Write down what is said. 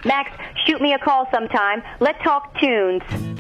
Max, shoot me a call sometime. Let's talk tunes.